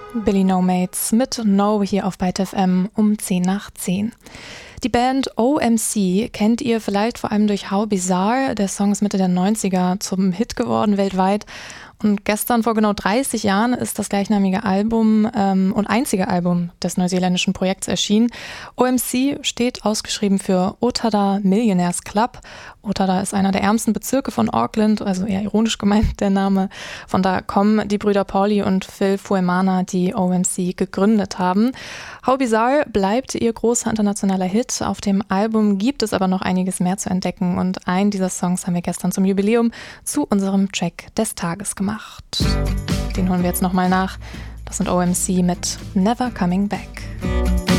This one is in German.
Billy No Mates mit No hier auf Byte FM um 10 nach 10. Die Band OMC kennt ihr vielleicht vor allem durch How Bizarre. Der Song ist Mitte der 90er zum Hit geworden weltweit. Und gestern, vor genau 30 Jahren, ist das gleichnamige Album und einzige Album des neuseeländischen Projekts erschienen. OMC steht ausgeschrieben für Otago Millionaires Club. Otago ist einer der ärmsten Bezirke von Auckland, also eher ironisch gemeint der Name. Von da kommen die Brüder Pauli und Phil Fuemana, die OMC gegründet haben. How Bizarre bleibt ihr großer internationaler Hit. Auf dem Album gibt es aber noch einiges mehr zu entdecken. Und einen dieser Songs haben wir gestern zum Jubiläum zu unserem Track des Tages gemacht. Den holen wir jetzt nochmal nach. Das sind OMC mit Never Coming Back.